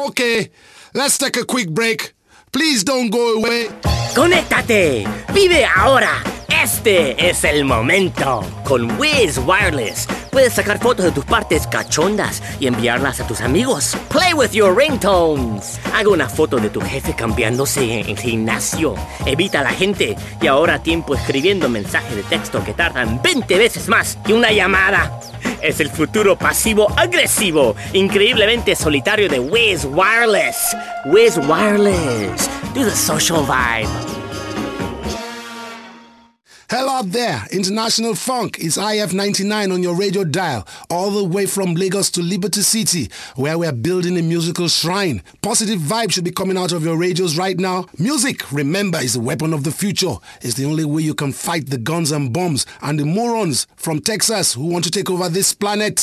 Okay, let's take a quick break. Please don't go away. ¡Conéctate! ¡Vive ahora! Este es el momento. Con Wiz Wireless puedes sacar fotos de tus partes cachondas y enviarlas a tus amigos. Play with your ringtones. Haga una foto de tu jefe cambiándose en el gimnasio. Evita a la gente y ahorra tiempo escribiendo mensajes de texto que tardan 20 veces más que una llamada. Es el futuro pasivo-agresivo, increíblemente solitario de Wiz Wireless. Wiz Wireless. Do the social vibe. Hello out there, International Funk. It's IF99 on your radio dial, all the way from Lagos to Liberty City, where we're building a musical shrine. Positive vibes should be coming out of your radios right now. Music, remember, is the weapon of the future. It's the only way you can fight the guns and bombs and the morons from Texas who want to take over this planet.